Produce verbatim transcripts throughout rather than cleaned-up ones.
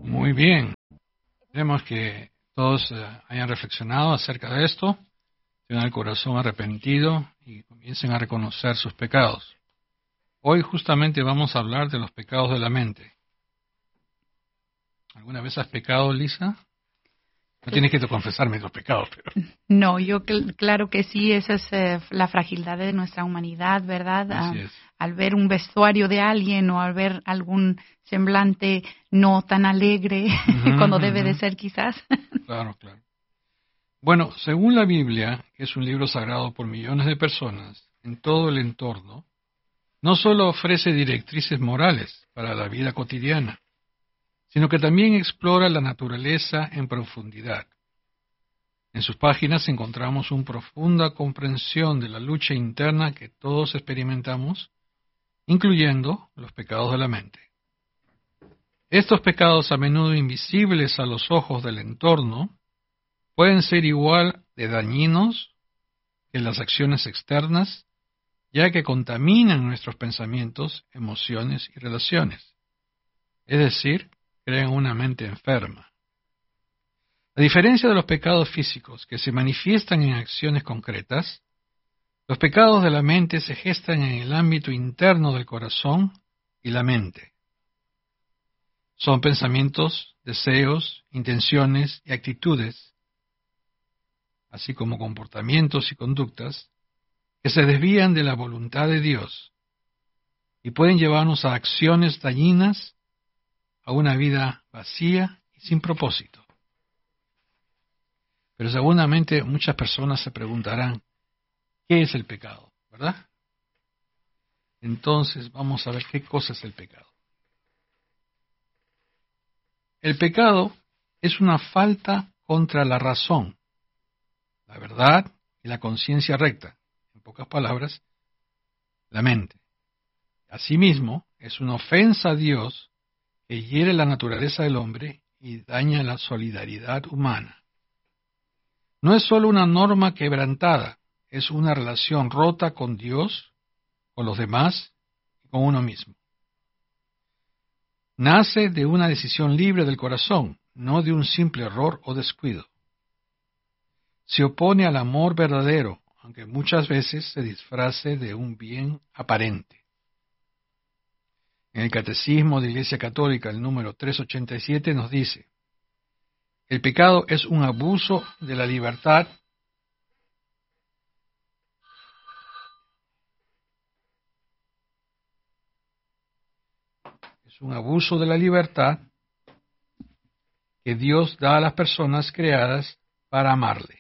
Muy bien. Esperemos que todos eh, hayan reflexionado acerca de esto, tengan el corazón arrepentido y comiencen a reconocer sus pecados. Hoy justamente vamos a hablar de los pecados de la mente. ¿Alguna vez has pecado, Lisa? No tienes que confesarme los pecados, pero... No, yo cl- claro que sí, esa es eh, la fragilidad de nuestra humanidad, ¿verdad? Así Ah, es. al ver un vestuario de alguien o al ver algún semblante no tan alegre Ujú, cuando debe de ujú. ser quizás. Claro, claro. Bueno, según la Biblia, que es un libro sagrado por millones de personas en todo el entorno, no solo ofrece directrices morales para la vida cotidiana, sino que también explora la naturaleza en profundidad. En sus páginas encontramos una profunda comprensión de la lucha interna que todos experimentamos, incluyendo los pecados de la mente. Estos pecados, a menudo invisibles a los ojos del entorno, pueden ser igual de dañinos que las acciones externas, ya que contaminan nuestros pensamientos, emociones y relaciones. Es decir, crean una mente enferma. A diferencia de los pecados físicos que se manifiestan en acciones concretas, los pecados de la mente se gestan en el ámbito interno del corazón y la mente. Son pensamientos, deseos, intenciones y actitudes, así como comportamientos y conductas, que se desvían de la voluntad de Dios y pueden llevarnos a acciones dañinas, a una vida vacía y sin propósito. Pero seguramente muchas personas se preguntarán, ¿qué es el pecado? ¿Verdad? Entonces vamos a ver qué cosa es el pecado. El pecado es una falta contra la razón, la verdad y la conciencia recta. En pocas palabras, la mente. Asimismo, es una ofensa a Dios que hiere la naturaleza del hombre y daña la solidaridad humana. No es solo una norma quebrantada, es una relación rota con Dios, con los demás y con uno mismo. Nace de una decisión libre del corazón, no de un simple error o descuido. Se opone al amor verdadero, aunque muchas veces se disfrace de un bien aparente. En el Catecismo de la Iglesia Católica, el número trescientos ochenta y siete, nos dice: el pecado es un abuso de la libertad es un abuso de la libertad que Dios da a las personas creadas para amarle.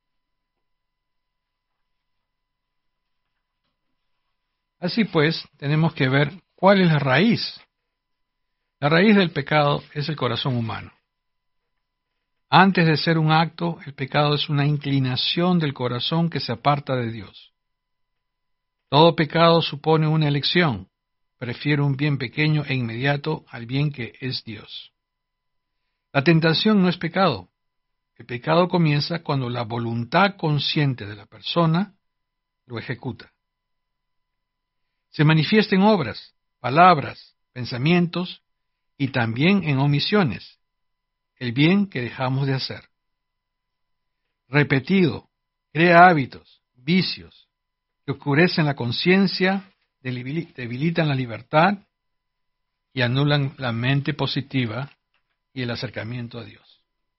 Así pues, tenemos que ver cuál es la raíz. La raíz del pecado es el corazón humano. Antes de ser un acto, el pecado es una inclinación del corazón que se aparta de Dios. Todo pecado supone una elección. Prefiero un bien pequeño e inmediato al bien que es Dios. La tentación no es pecado. El pecado comienza cuando la voluntad consciente de la persona lo ejecuta. Se manifiesta en obras, palabras, pensamientos y también en omisiones, el bien que dejamos de hacer. Repetido, crea hábitos, vicios, que oscurecen la conciencia, debilitan la libertad y anulan la mente positiva y el acercamiento a Dios.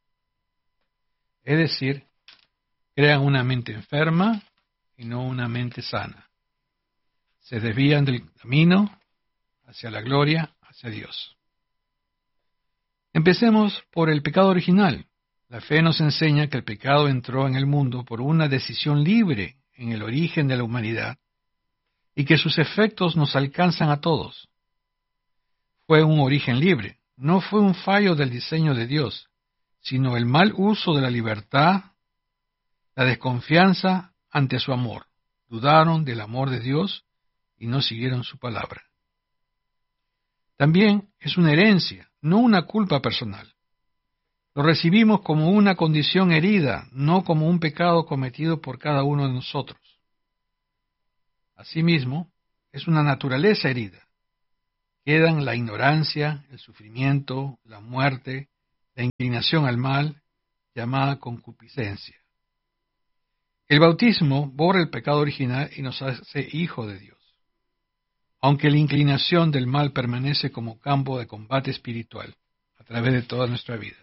Es decir, crean una mente enferma y no una mente sana. Se desvían del camino hacia la gloria, hacia Dios. Empecemos por el pecado original. La fe nos enseña que el pecado entró en el mundo por una decisión libre en el origen de la humanidad y que sus efectos nos alcanzan a todos. Fue un origen libre, no fue un fallo del diseño de Dios, sino el mal uso de la libertad, la desconfianza ante su amor. Dudaron del amor de Dios y no siguieron su palabra. También es una herencia, no una culpa personal. Lo recibimos como una condición herida, no como un pecado cometido por cada uno de nosotros. Asimismo, es una naturaleza herida. quedan la ignorancia, el sufrimiento, la muerte, la inclinación al mal, llamada concupiscencia. El bautismo borra el pecado original y nos hace hijo de Dios, aunque la inclinación del mal permanece como campo de combate espiritual a través de toda nuestra vida.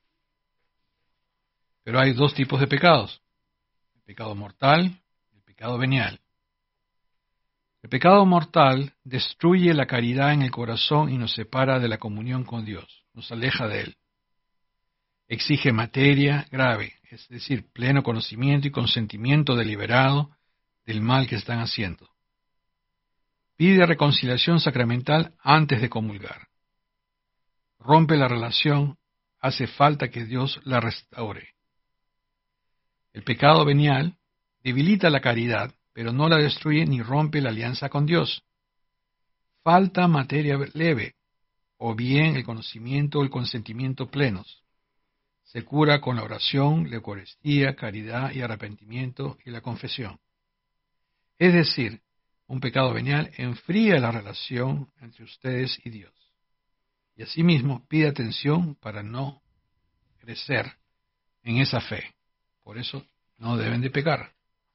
Pero hay dos tipos de pecados: el pecado mortal y el pecado venial. El pecado mortal destruye la caridad en el corazón y nos separa de la comunión con Dios, nos aleja de Él. Exige materia grave, es decir, pleno conocimiento y consentimiento deliberado del mal que están haciendo. Pide reconciliación sacramental antes de comulgar. Rompe la relación, hace falta que Dios la restaure. El pecado venial debilita la caridad, pero no la destruye ni rompe la alianza con Dios. Falta materia leve, o bien el conocimiento o el consentimiento plenos. Se cura con la oración, la Eucaristía, caridad y arrepentimiento y la confesión. Es decir, un pecado venial enfría la relación entre ustedes y Dios. Y asimismo pide atención para no crecer en esa fe. Por eso no deben de pecar.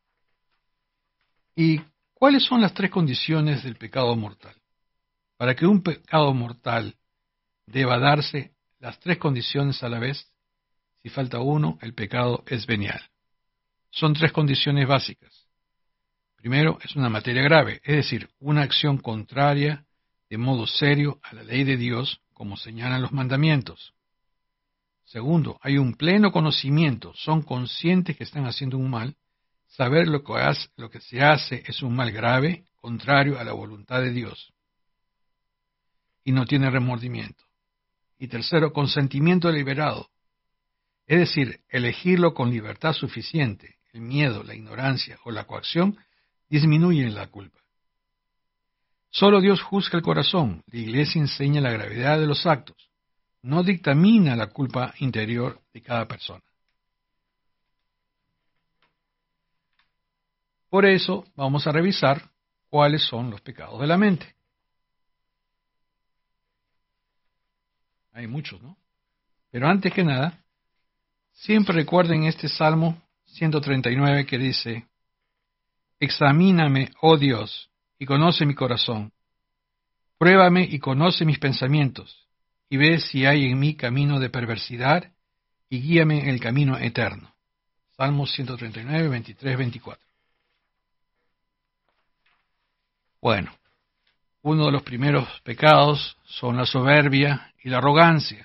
¿Y cuáles son las tres condiciones del pecado mortal? Para que un pecado mortal deba darse las tres condiciones a la vez, si falta uno, el pecado es venial. Son tres condiciones básicas. Primero, es una materia grave, es decir, una acción contraria de modo serio a la ley de Dios, como señalan los mandamientos. Segundo, hay un pleno conocimiento, son conscientes que están haciendo un mal. Saber lo que, hace, lo que se hace es un mal grave, contrario a la voluntad de Dios, y no tiene remordimiento. Y tercero, consentimiento deliberado, es decir, elegirlo con libertad suficiente. El miedo, la ignorancia o la coacción disminuyen la culpa. Solo Dios juzga el corazón. La Iglesia enseña la gravedad de los actos, no dictamina la culpa interior de cada persona. Por eso vamos a revisar cuáles son los pecados de la mente. Hay muchos, ¿no? Pero antes que nada, siempre recuerden este Salmo ciento treinta y nueve que dice: Examíname, oh Dios, y conoce mi corazón. Pruébame y conoce mis pensamientos, y ve si hay en mí camino de perversidad, y guíame en el camino eterno. Salmo ciento treinta y nueve, veintitrés, veinticuatro. Bueno, uno de los primeros pecados son la soberbia y la arrogancia.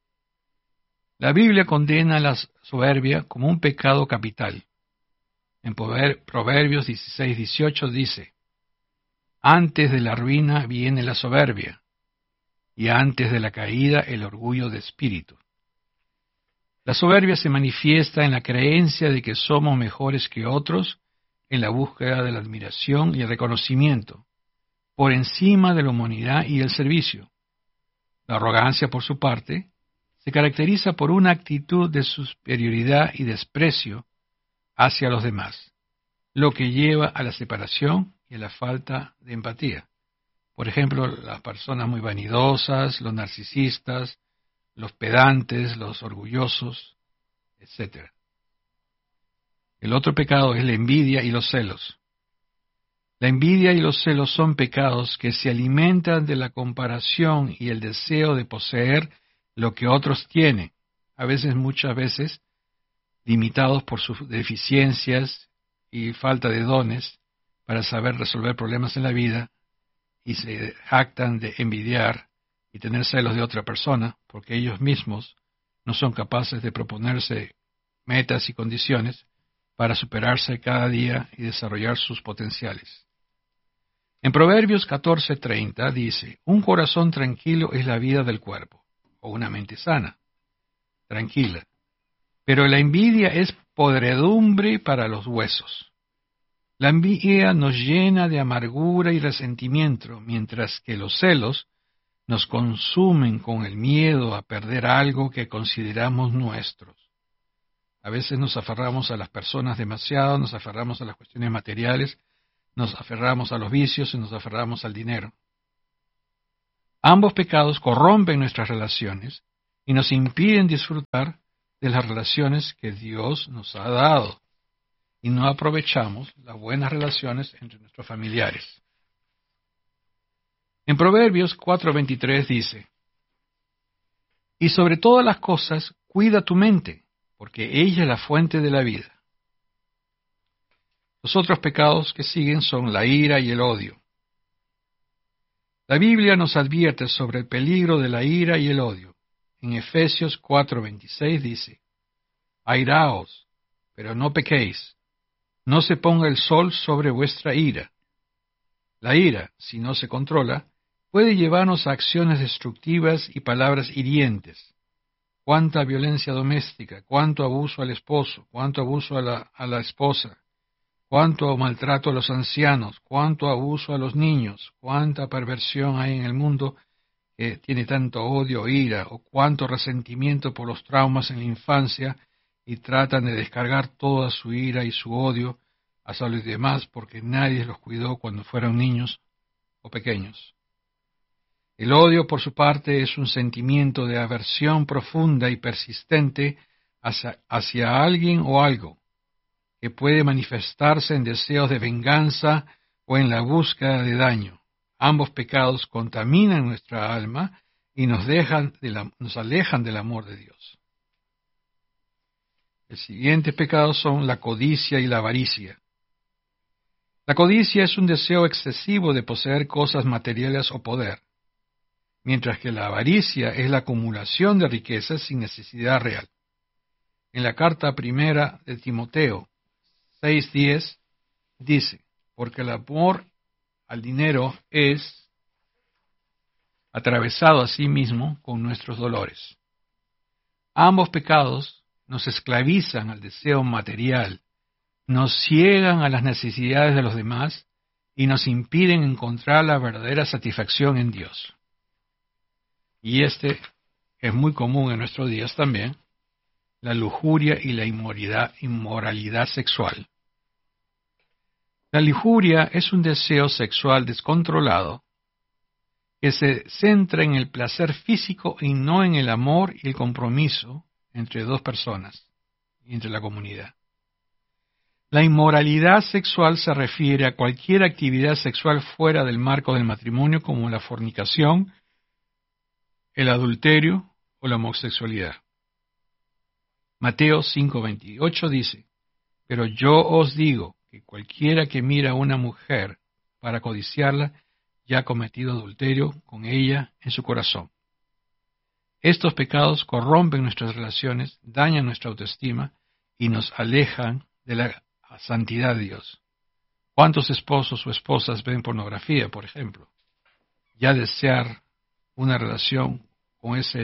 La Biblia condena la soberbia como un pecado capital. En Proverbios dieciséis, dieciocho dice: Antes de la ruina viene la soberbia, y antes de la caída el orgullo de espíritu. La soberbia se manifiesta en la creencia de que somos mejores que otros, en la búsqueda de la admiración y el reconocimiento, por encima de la humanidad y el servicio. La arrogancia, por su parte, se caracteriza por una actitud de superioridad y desprecio hacia los demás, lo que lleva a la separación y a la falta de empatía. Por ejemplo, las personas muy vanidosas, los narcisistas, los pedantes, los orgullosos, etcétera. El otro pecado es la envidia y los celos. La envidia y los celos son pecados que se alimentan de la comparación y el deseo de poseer lo que otros tienen, a veces, muchas veces, limitados por sus deficiencias y falta de dones para saber resolver problemas en la vida, y se jactan de envidiar y tener celos de otra persona, porque ellos mismos no son capaces de proponerse metas y condiciones para superarse cada día y desarrollar sus potenciales. En Proverbios catorce treinta dice: Un corazón tranquilo es la vida del cuerpo, o una mente sana, tranquila. Pero la envidia es podredumbre para los huesos. La envidia nos llena de amargura y resentimiento, mientras que los celos nos consumen con el miedo a perder algo que consideramos nuestros. A veces nos aferramos a las personas demasiado, nos aferramos a las cuestiones materiales, nos aferramos a los vicios y nos aferramos al dinero. Ambos pecados corrompen nuestras relaciones y nos impiden disfrutar de las relaciones que Dios nos ha dado, y no aprovechamos las buenas relaciones entre nuestros familiares. En Proverbios cuatro veintitrés dice: y sobre todas las cosas cuida tu mente, porque ella es la fuente de la vida. Los otros pecados que siguen son la ira y el odio. La Biblia nos advierte sobre el peligro de la ira y el odio. En Efesios cuatro veintiséis dice: airaos, pero no pequéis, no se ponga el sol sobre vuestra ira. La ira, si no se controla, puede llevarnos a acciones destructivas y palabras hirientes. Cuánta violencia doméstica, cuánto abuso al esposo, cuánto abuso a la, a la esposa, cuánto maltrato a los ancianos, cuánto abuso a los niños, cuánta perversión hay en el mundo que tiene tanto odio o ira, o cuánto resentimiento por los traumas en la infancia y tratan de descargar toda su ira y su odio hacia los demás porque nadie los cuidó cuando fueron niños o pequeños. El odio, por su parte, es un sentimiento de aversión profunda y persistente hacia, hacia alguien o algo, que puede manifestarse en deseos de venganza o en la búsqueda de daño. Ambos pecados contaminan nuestra alma y nos, dejan de la, nos alejan del amor de Dios. El siguiente pecado son la codicia y la avaricia. La codicia es un deseo excesivo de poseer cosas materiales o poder, mientras que la avaricia es la acumulación de riquezas sin necesidad real. En la carta primera de Timoteo seis diez dice: porque el amor al dinero es atravesado a sí mismo con nuestros dolores. Ambos pecados nos esclavizan al deseo material, nos ciegan a las necesidades de los demás y nos impiden encontrar la verdadera satisfacción en Dios. Y este es muy común en nuestros días también, la lujuria y la inmoralidad, inmoralidad sexual. La lujuria es un deseo sexual descontrolado que se centra en el placer físico y no en el amor y el compromiso entre dos personas y entre la comunidad. La inmoralidad sexual se refiere a cualquier actividad sexual fuera del marco del matrimonio, como la fornicación, el adulterio o la homosexualidad. Mateo cinco veintiocho dice: pero yo os digo que cualquiera que mira a una mujer para codiciarla ya ha cometido adulterio con ella en su corazón. Estos pecados corrompen nuestras relaciones, dañan nuestra autoestima y nos alejan de la santidad de Dios. ¿Cuántos esposos o esposas ven pornografía, por ejemplo? Ya desear una relación con esa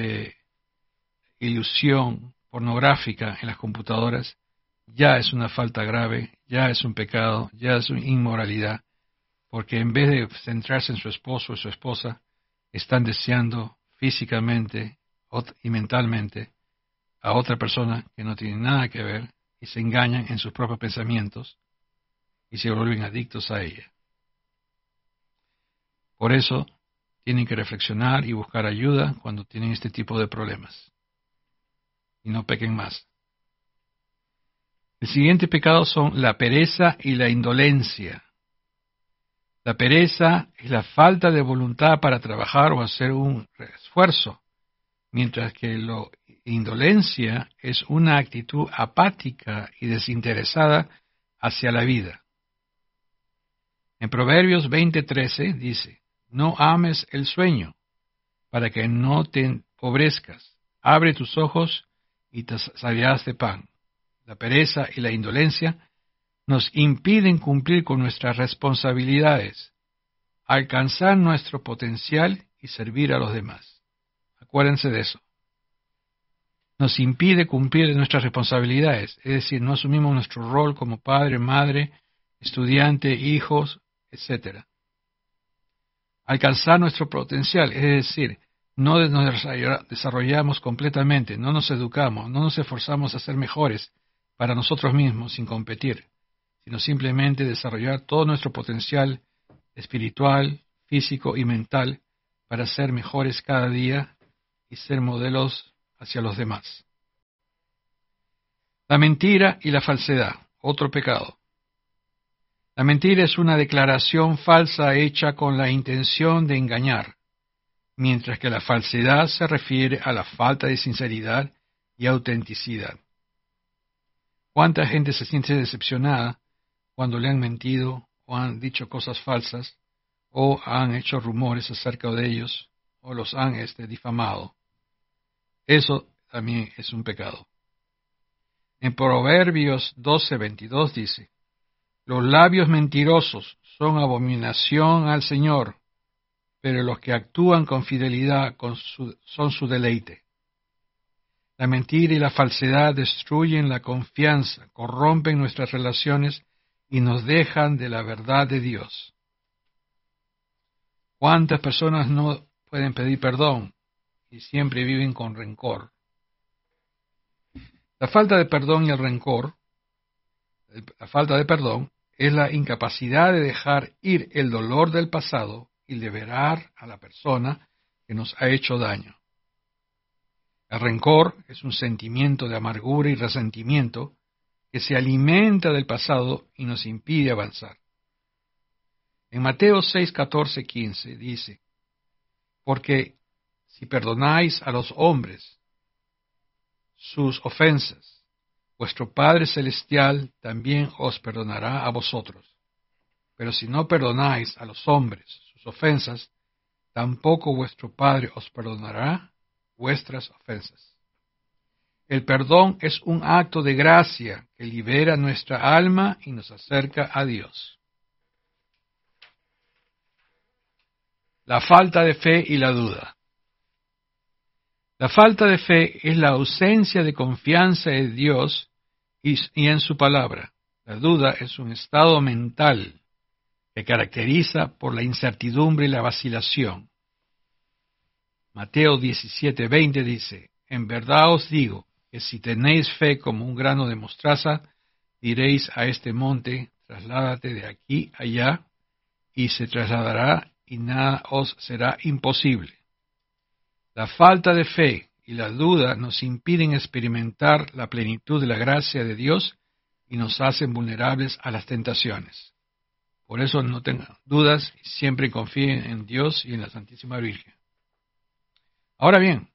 ilusión pornográfica en las computadoras ya es una falta grave, ya es un pecado, ya es una inmoralidad, porque en vez de centrarse en su esposo o su esposa, están deseando físicamente y mentalmente a otra persona que no tiene nada que ver y se engañan en sus propios pensamientos y se vuelven adictos a ella. Por eso tienen que reflexionar y buscar ayuda cuando tienen este tipo de problemas y no pequen más. El siguiente pecado son la pereza y la indolencia. La pereza es la falta de voluntad para trabajar o hacer un esfuerzo, mientras que la indolencia es una actitud apática y desinteresada hacia la vida. En Proverbios veinte trece dice: no ames el sueño, para que no te empobrezcas. Abre tus ojos y te saciarás de pan. La pereza y la indolencia nos impiden cumplir con nuestras responsabilidades, alcanzar nuestro potencial y servir a los demás. Acuérdense de eso. Nos impide cumplir nuestras responsabilidades, es decir, no asumimos nuestro rol como padre, madre, estudiante, hijos, etcétera. Alcanzar nuestro potencial, es decir, no nos desarrollamos completamente, no nos educamos, no nos esforzamos a ser mejores para nosotros mismos sin competir, sino simplemente desarrollar todo nuestro potencial espiritual, físico y mental para ser mejores cada día y ser modelos hacia los demás. La mentira y la falsedad, otro pecado. La mentira es una declaración falsa hecha con la intención de engañar, mientras que la falsedad se refiere a la falta de sinceridad y autenticidad. ¿Cuánta gente se siente decepcionada cuando le han mentido o han dicho cosas falsas o han hecho rumores acerca de ellos o los han este, difamado? Eso también es un pecado. En Proverbios doce veintidós dice: los labios mentirosos son abominación al Señor, pero los que actúan con fidelidad con su, son su deleite. La mentira y la falsedad destruyen la confianza, corrompen nuestras relaciones y nos dejan de la verdad de Dios. ¿Cuántas personas no pueden pedir perdón y siempre viven con rencor? La falta de perdón y el rencor, la falta de perdón, es la incapacidad de dejar ir el dolor del pasado y liberar a la persona que nos ha hecho daño. El rencor es un sentimiento de amargura y resentimiento que se alimenta del pasado y nos impide avanzar. En Mateo seis, catorce, quince dice: porque si perdonáis a los hombres sus ofensas, vuestro Padre Celestial también os perdonará a vosotros. Pero si no perdonáis a los hombres sus ofensas, tampoco vuestro Padre os perdonará vuestras ofensas. El perdón es un acto de gracia que libera nuestra alma y nos acerca a Dios. La falta de fe y la duda. La falta de fe es la ausencia de confianza en Dios y, y en su palabra. La duda es un estado mental que caracteriza por la incertidumbre y la vacilación. Mateo diecisiete veinte dice: en verdad os digo que si tenéis fe como un grano de mostaza, diréis a este monte: trasládate de aquí allá, y se trasladará, y nada os será imposible. La falta de fe y la duda nos impiden experimentar la plenitud de la gracia de Dios y nos hacen vulnerables a las tentaciones. Por eso no tengan dudas y siempre confíen en Dios y en la Santísima Virgen. Ahora bien,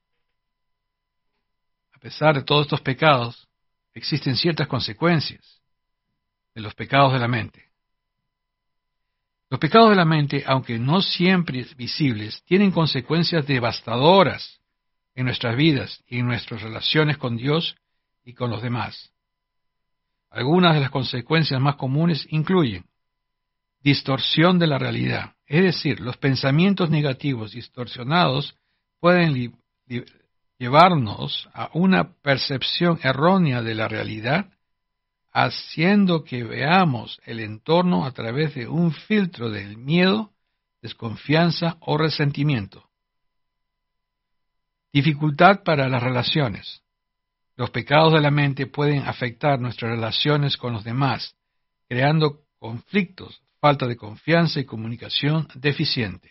a pesar de todos estos pecados, existen ciertas consecuencias de los pecados de la mente. Los pecados de la mente, aunque no siempre visibles, tienen consecuencias devastadoras en nuestras vidas y en nuestras relaciones con Dios y con los demás. Algunas de las consecuencias más comunes incluyen distorsión de la realidad, es decir, los pensamientos negativos distorsionados pueden li- li- llevarnos a una percepción errónea de la realidad, haciendo que veamos el entorno a través de un filtro del miedo, desconfianza o resentimiento. Dificultad para las relaciones. Los pecados de la mente pueden afectar nuestras relaciones con los demás, creando conflictos, falta de confianza y comunicación deficiente.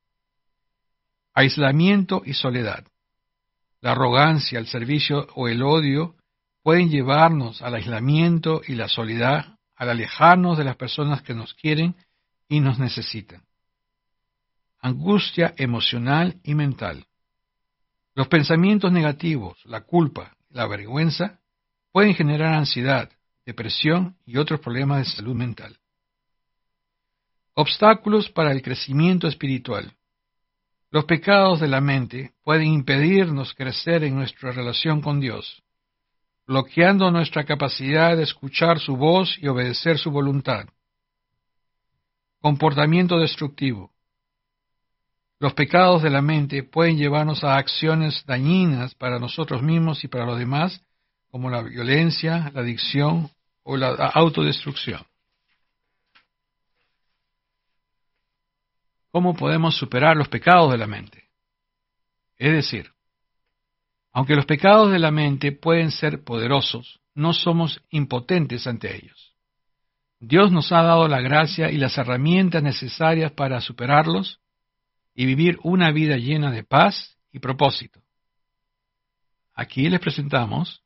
Aislamiento y soledad. La arrogancia, el servicio o el odio pueden llevarnos al aislamiento y la soledad, al alejarnos de las personas que nos quieren y nos necesitan. Angustia emocional y mental. Los pensamientos negativos, la culpa, la vergüenza, pueden generar ansiedad, depresión y otros problemas de salud mental. Obstáculos para el crecimiento espiritual. Los pecados de la mente pueden impedirnos crecer en nuestra relación con Dios, bloqueando nuestra capacidad de escuchar su voz y obedecer su voluntad. Comportamiento destructivo. Los pecados de la mente pueden llevarnos a acciones dañinas para nosotros mismos y para los demás, como la violencia, la adicción o la autodestrucción. ¿Cómo podemos superar los pecados de la mente? Es decir, aunque los pecados de la mente pueden ser poderosos, no somos impotentes ante ellos. Dios nos ha dado la gracia y las herramientas necesarias para superarlos y vivir una vida llena de paz y propósito. Aquí les presentamos